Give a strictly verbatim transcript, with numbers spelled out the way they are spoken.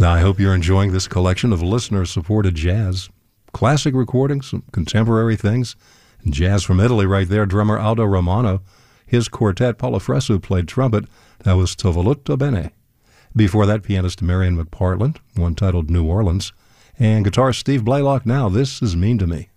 Now, I hope you're enjoying this collection of listener-supported jazz. Classic recordings, some contemporary things. Jazz from Italy right there. Drummer Aldo Romano. His quartet, Paolo Fresu, played trumpet. That was T'ho voluto bene. Before that, pianist Marion McPartland, one titled New Orleans. And guitarist Steve Blaylock, now This Is Mean to Me.